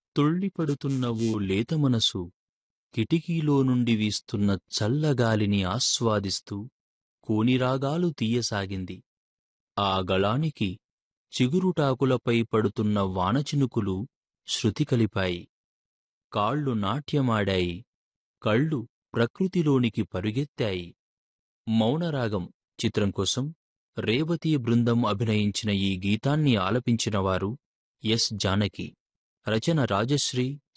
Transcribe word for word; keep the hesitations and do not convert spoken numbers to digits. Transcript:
తుళ్ళిపడుతున్న ఓ లేత మనసు కిటికీలో నుండి వీస్తున్న చల్లగాలిని ఆస్వాదిస్తూ కోనిరాగాలు తీయసాగింది. ఆ గళానికి చిగురుటాకులపై పడుతున్న వానచినుకులు శృతి కలిపాయి. కాళ్ళు నాట్యమాడాయి, కళ్ళు ప్రకృతిలోనికి పరుగెత్తాయి. మౌనరాగం చిత్రం కోసం రేవతీ బృందం అభినయించిన ఈ గీతాన్ని ఆలపించినవారు ఎస్ జానకి, రచన రాజశ్రీ,